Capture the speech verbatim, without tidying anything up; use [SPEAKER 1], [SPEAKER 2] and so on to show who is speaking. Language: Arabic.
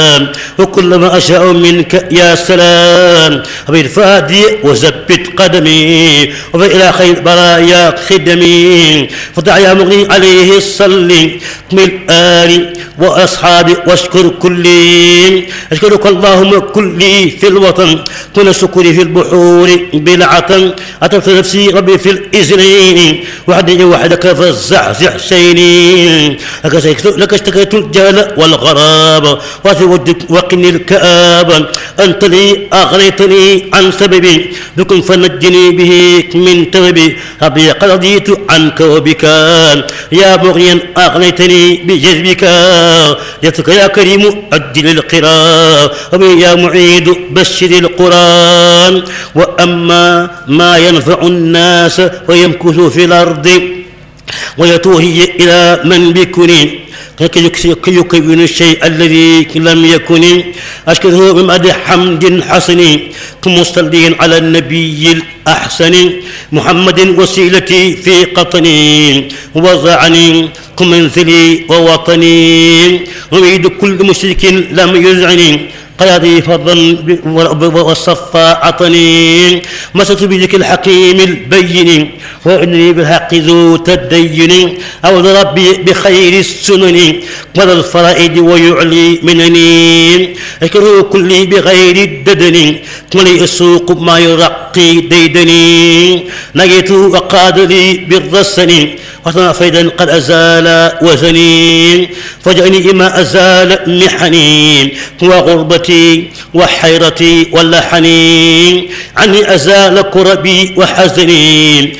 [SPEAKER 1] وكل ما أشاء منك يا سلام أبي فادي وزبت قدمي وإلى خير برايا خدمي فدع يا مغني عليه الصلي من آلي وأصحابي واشكر كلي أشكرك اللهم كلي في الوطن كن شكري في البحور بالعطن أترك نفسي ربي في الإذنين وحدي وحدك فالزعزع شيني لك اشتكيت الجهل والغراب وتودك وقني الكآبة أنت لي أغنيتني عن سببي بكم فنجني به من توبي أبي قد رضيت عنك وبك يا بغيا أغنيتني بجذبك يتك يا كريم أجل القراء يا معيد بشر القرآن وأما ما ينفع الناس ويمكث في الأرض ويتوهي إلى من بكني كي يكون الشيء الذي لم يكن أشكره بمدح حمد حسن كمصلين على النبي الأحسن محمد وسيلتي في قطني وضعني كمنزلي ووطني أريد كل مشرك لم يزعني قيادي فضلا والصفا عطني مسكت بذكر الحكيم البين وإني بالحق ذو تدين أعوذ ربي بخير السنن وذا الفرائد ويعلي منني أشكره كلي بغير الددن ولي السوق ما يرقي ديدني نجيت وقاد لي بالرسن وطنا فيدا قد أزال وزني فجأني ما أزال محني وغربتي وحيرتي واللحني عني أزال كربي وحزني